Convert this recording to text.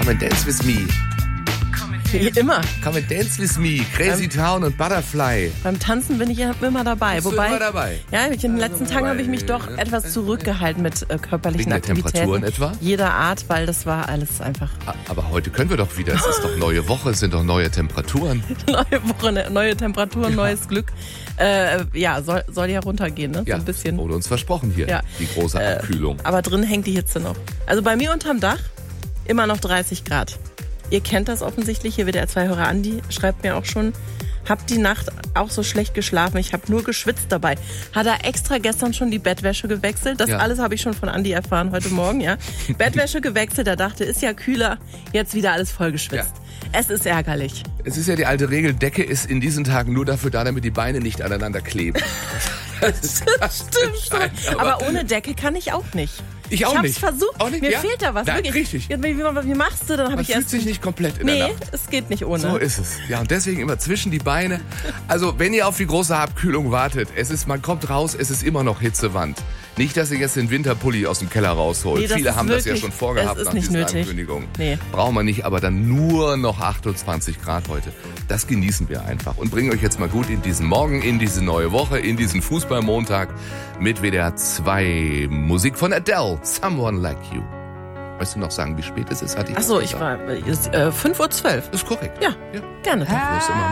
Come and Dance With Me. Wie immer. Come and Dance With Me, Crazy Town und Butterfly. Beim Tanzen bin ich ja immer dabei. Bist du immer dabei? Ja, in den letzten Tagen habe ich mich doch etwas zurückgehalten mit körperlichen Wegen der Aktivitäten. Temperaturen etwa? Jeder Art, weil das war alles einfach... Aber heute können wir doch wieder. Es ist doch neue Woche, es sind doch neue Temperaturen. Neue Woche, neue Temperaturen, neues Glück. Soll ja runtergehen, ne? So ein bisschen. Wurde uns versprochen hier, die große Abkühlung. Aber drin hängt die Hitze noch. Also bei mir unterm Dach immer noch 30 Grad. Ihr kennt das offensichtlich. Hier WDR 2-Hörer Andi schreibt mir auch schon, hab die Nacht auch so schlecht geschlafen. Ich habe nur geschwitzt dabei. Hat er extra gestern schon die Bettwäsche gewechselt? Das alles habe ich schon von Andi erfahren heute Morgen, ja. Bettwäsche gewechselt, er dachte, ist ja kühler. Jetzt wieder alles voll geschwitzt. Ja. Es ist ärgerlich. Es ist ja die alte Regel, Decke ist in diesen Tagen nur dafür da, damit die Beine nicht aneinander kleben. Das stimmt schon. Aber ohne Decke kann ich auch nicht. Ich auch nicht. Ich hab's versucht. Auch nicht? Mir fehlt da was. Nein, wirklich. richtig. Wie machst du? Dann habe ich fühlt sich nicht komplett in der Nacht. Es geht nicht ohne. So ist es. Ja, und deswegen immer zwischen die Beine. Also, wenn ihr auf die große Abkühlung wartet, man kommt raus, es ist immer noch Hitzewand. Nicht, dass ihr jetzt den Winterpulli aus dem Keller rausholt. Nee, Viele haben das ja schon vorgehabt nach diesen Ankündigungen. Nee. Brauchen wir nicht, aber dann nur noch 28 Grad heute. Das genießen wir einfach und bringen euch jetzt mal gut in diesen Morgen, in diese neue Woche, in diesen Fußballmontag mit WDR 2 Musik von Adele, Someone Like You. Weißt du noch sagen, wie spät es ist? Achso, 5:12 Uhr. Ist korrekt. Ja, gerne.